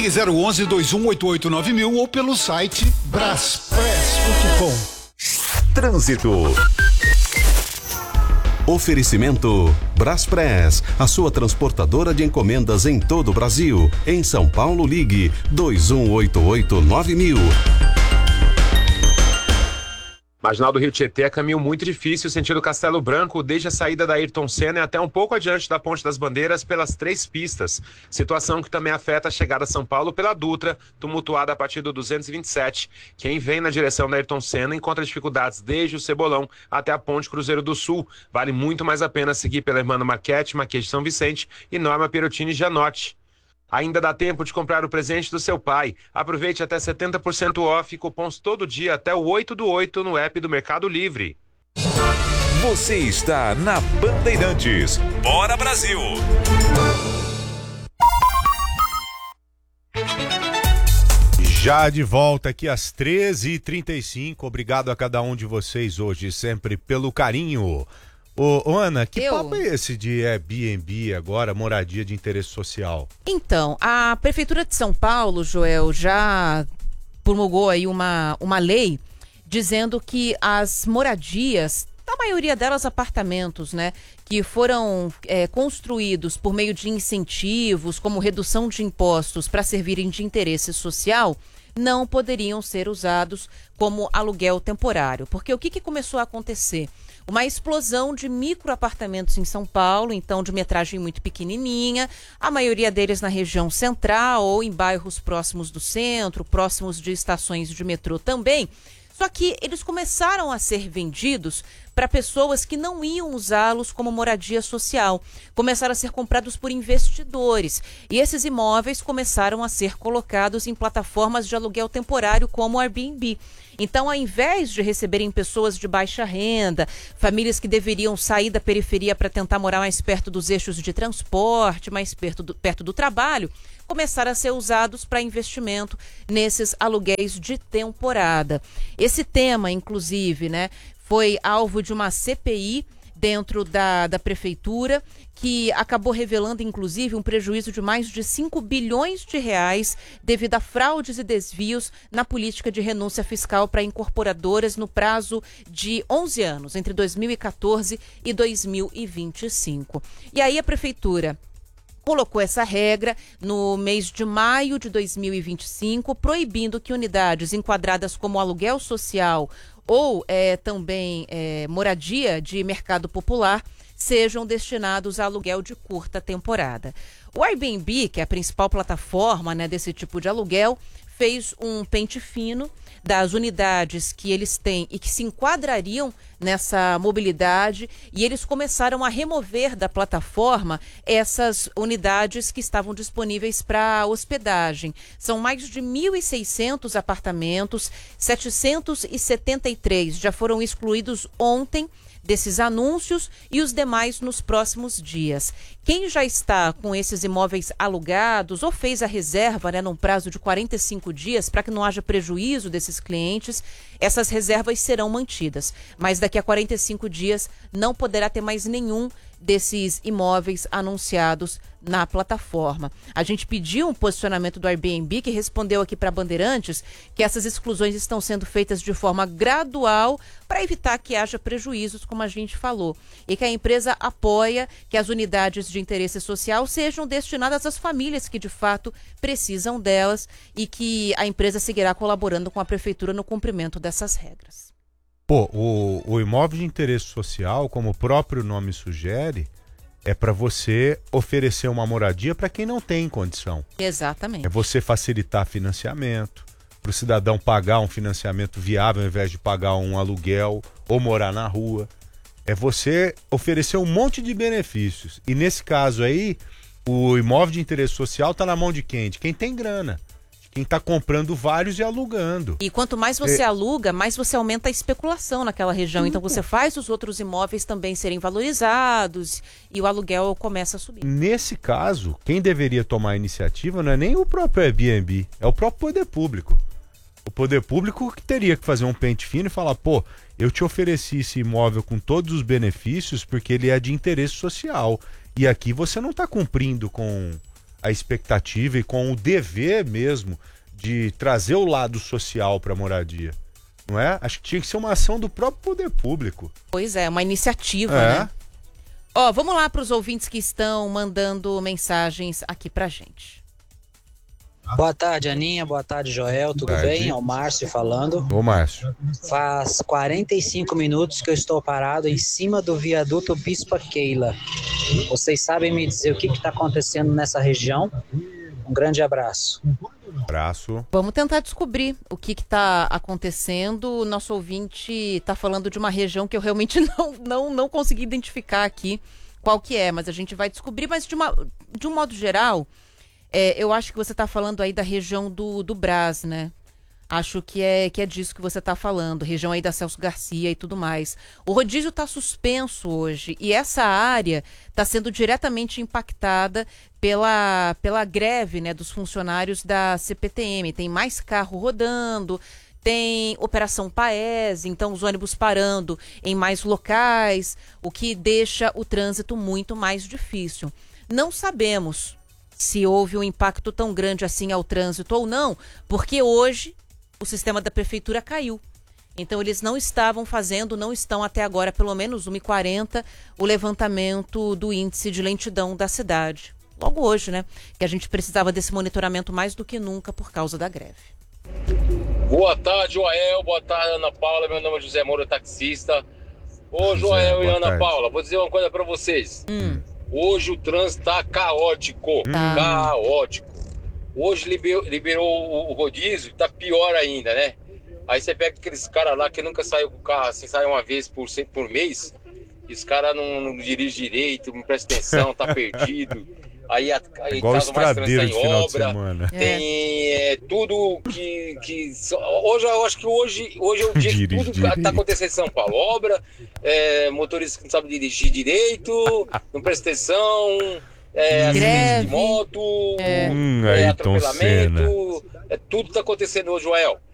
Ligue 011-2188-9000 ou pelo site braspress.com. Trânsito. Oferecimento Braspress, a sua transportadora de encomendas em todo o Brasil. Em São Paulo, ligue 2188-9000. Marginal do Rio Tietê é caminho muito difícil, sentido Castelo Branco, desde a saída da Ayrton Senna e até um pouco adiante da Ponte das Bandeiras pelas 3 pistas. Situação que também afeta a chegada a São Paulo pela Dutra, tumultuada a partir do 227. Quem vem na direção da Ayrton Senna encontra dificuldades desde o Cebolão até a Ponte Cruzeiro do Sul. Vale muito mais a pena seguir pela Hermano Marquete, Marquês de São Vicente e Norma Pierottini Gianotti. Ainda dá tempo de comprar o presente do seu pai. Aproveite até 70% off e cupons todo dia até o 8/8 no app do Mercado Livre. Você está na Bandeirantes. Bora, Brasil! Já de volta aqui às 13h35. Obrigado a cada um de vocês hoje, sempre pelo carinho. Ô, Ana, que papo é esse de Airbnb agora, moradia de interesse social? Então, a Prefeitura de São Paulo, Joel, já promulgou aí uma lei dizendo que as moradias, a maioria delas apartamentos, né, que foram construídos por meio de incentivos, como redução de impostos para servirem de interesse social, não poderiam ser usados como aluguel temporário. Porque o que começou a acontecer? Uma explosão de microapartamentos em São Paulo, então de metragem muito pequenininha, a maioria deles na região central ou em bairros próximos do centro, próximos de estações de metrô também. Só que eles começaram a ser vendidos para pessoas que não iam usá-los como moradia social. Começaram a ser comprados por investidores. E esses imóveis começaram a ser colocados em plataformas de aluguel temporário como o Airbnb. Então, ao invés de receberem pessoas de baixa renda, famílias que deveriam sair da periferia para tentar morar mais perto dos eixos de transporte, mais perto do trabalho, começaram a ser usados para investimento nesses aluguéis de temporada. Esse tema, inclusive, né, foi alvo de uma CPI dentro da Prefeitura, que acabou revelando, inclusive, um prejuízo de mais de 5 bilhões de reais devido a fraudes e desvios na política de renúncia fiscal para incorporadoras no prazo de 11 anos, entre 2014 e 2025. E aí a Prefeitura colocou essa regra no mês de maio de 2025, proibindo que unidades enquadradas como aluguel social ou também moradia de mercado popular sejam destinados a aluguel de curta temporada. O Airbnb, que é a principal plataforma, né, desse tipo de aluguel, fez um pente fino das unidades que eles têm e que se enquadrariam nessa mobilidade, e eles começaram a remover da plataforma essas unidades que estavam disponíveis para hospedagem. São mais de 1.600 apartamentos, 773 já foram excluídos ontem desses anúncios e os demais nos próximos dias. Quem já está com esses imóveis alugados ou fez a reserva, né, num prazo de 45 dias para que não haja prejuízo desses clientes, essas reservas serão mantidas. Mas daqui a 45 dias não poderá ter mais nenhum desses imóveis anunciados na plataforma. A gente pediu um posicionamento do Airbnb, que respondeu aqui para Bandeirantes que essas exclusões estão sendo feitas de forma gradual para evitar que haja prejuízos, como a gente falou, e que a empresa apoia que as unidades de interesse social sejam destinadas às famílias que de fato precisam delas, e que a empresa seguirá colaborando com a prefeitura no cumprimento dessas regras. Pô, o imóvel de interesse social, como o próprio nome sugere, é para você oferecer uma moradia para quem não tem condição. Exatamente. É você facilitar financiamento, para o cidadão pagar um financiamento viável ao invés de pagar um aluguel ou morar na rua. É você oferecer um monte de benefícios. E nesse caso aí, o imóvel de interesse social está na mão de quem? De quem tem grana. Quem está comprando vários e alugando. E quanto mais você aluga, mais você aumenta a especulação naquela região. Então você faz os outros imóveis também serem valorizados e o aluguel começa a subir. Nesse caso, quem deveria tomar a iniciativa não é nem o próprio Airbnb, é o próprio poder público. O poder público que teria que fazer um pente fino e falar, pô, eu te ofereci esse imóvel com todos os benefícios porque ele é de interesse social. E aqui você não está cumprindo com a expectativa e com o dever mesmo de trazer o lado social para a moradia. Não é? Acho que tinha que ser uma ação do próprio poder público. Pois é, uma iniciativa, né? Ó, vamos lá para os ouvintes que estão mandando mensagens aqui pra gente. Boa tarde, Aninha. Boa tarde, Joel. Tudo bem? É o Márcio falando. Ô, Márcio. Faz 45 minutos que eu estou parado em cima do viaduto Bispa Keila. Vocês sabem me dizer o que está acontecendo nessa região? Um grande abraço. Abraço. Vamos tentar descobrir o que está acontecendo. O nosso ouvinte está falando de uma região que eu realmente não consegui identificar aqui qual que é, mas a gente vai descobrir. Mas de um modo geral, eu acho que você está falando aí da região do Brás, né? Acho que é disso que você está falando, região aí da Celso Garcia e tudo mais. O rodízio está suspenso hoje e essa área está sendo diretamente impactada pela greve, né, dos funcionários da CPTM. Tem mais carro rodando, tem Operação Paese, então os ônibus parando em mais locais, o que deixa o trânsito muito mais difícil. Não sabemos se houve um impacto tão grande assim ao trânsito ou não, porque hoje o sistema da prefeitura caiu. Então eles não estão até agora, pelo menos 1h40, o levantamento do índice de lentidão da cidade. Logo hoje, né? Que a gente precisava desse monitoramento mais do que nunca por causa da greve. Boa tarde, Joel. Boa tarde, Ana Paula. Meu nome é José Moura, taxista. Ô, Joel e Ana Paula, vou dizer uma coisa pra vocês. Hoje o trânsito tá caótico. Caótico. Hoje liberou o rodízio, tá pior ainda, né? Aí você pega aqueles caras lá que nunca saiu com o carro, assim, sai uma vez por mês, e os caras não dirigem direito, não prestam atenção, tá perdido. Aí igual o estradeiro de final de semana. Tem tudo que... Hoje, eu acho que hoje é o dia que tudo tá acontecendo em São Paulo. Obra, motorista que não sabe dirigir direito, não presta atenção... acidente de moto, atropelamento, tudo tá acontecendo hoje, Joel.